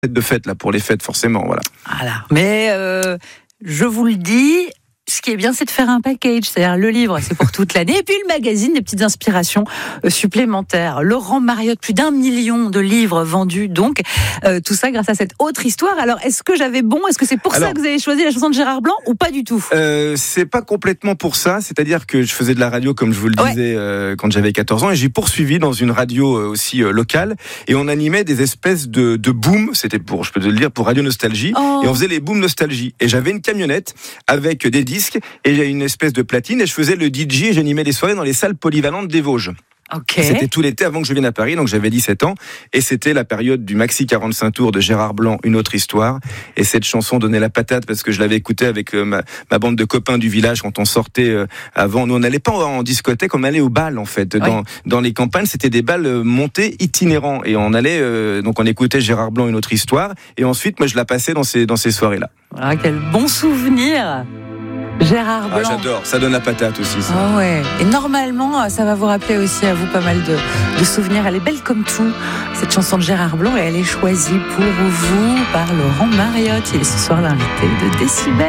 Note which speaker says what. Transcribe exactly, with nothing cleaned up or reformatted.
Speaker 1: de fête là pour les fêtes forcément, voilà.
Speaker 2: Voilà. Mais euh, je vous le dis, ce qui est bien, c'est de faire un package. C'est-à-dire le livre, c'est pour toute l'année, et puis le magazine, des petites inspirations euh, supplémentaires. Laurent Mariotte, plus d'un million de livres vendus, donc euh, tout ça grâce à cette autre histoire. Alors, est-ce que j'avais bon ? Est-ce que c'est pour
Speaker 1: Alors,
Speaker 2: ça que vous avez choisi la chanson de Gérard Blanc ou pas du tout ?
Speaker 1: euh, C'est pas complètement pour ça. C'est-à-dire que je faisais de la radio, comme je vous le disais, ouais. euh, quand j'avais quatorze ans, et j'ai poursuivi dans une radio euh, aussi euh, locale, et on animait des espèces de, de booms. C'était pour, je peux te le dire, pour Radio Nostalgie, oh. et on faisait les booms Nostalgie. Et j'avais une camionnette avec des disques et j'ai une espèce de platine, et je faisais le D J et j'animais des soirées dans les salles polyvalentes des Vosges.
Speaker 2: Okay.
Speaker 1: C'était tout l'été avant que je vienne à Paris, donc j'avais dix-sept ans, et c'était la période du maxi quarante-cinq tours de Gérard Blanc, Une autre histoire, et cette chanson donnait la patate parce que je l'avais écoutée avec euh, ma, ma bande de copains du village quand on sortait euh, avant. Nous on n'allait pas en discothèque, on allait au bal en fait. Dans, oui. dans les campagnes, c'était des bals euh, montés itinérants, et on allait, euh, donc on écoutait Gérard Blanc, Une autre histoire, et ensuite moi je la passais dans ces, dans ces soirées-là.
Speaker 2: Voilà, quel bon souvenir. Gérard Blanc.
Speaker 1: Ah, j'adore, ça donne la patate aussi. Ça.
Speaker 2: Oh ouais. Et normalement, ça va vous rappeler aussi à vous pas mal de, de souvenirs. Elle est belle comme tout, cette chanson de Gérard Blanc, et elle est choisie pour vous par Laurent Mariotte. Il est ce soir l'invité de Décibel.